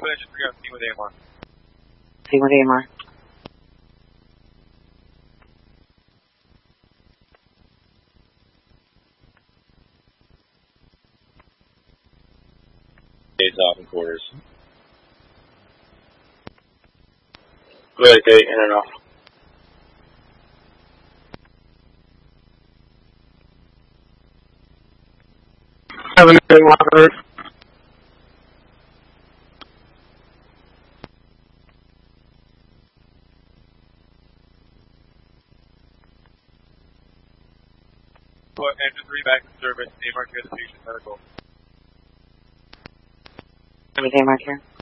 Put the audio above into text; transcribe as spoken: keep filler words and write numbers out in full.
put engine three on C with A M R. C with A M R. Days off in quarters. Good day, in and off. Seven eight one hundred. Put engine three back in service. A M R clear the patient medical. With A M R here.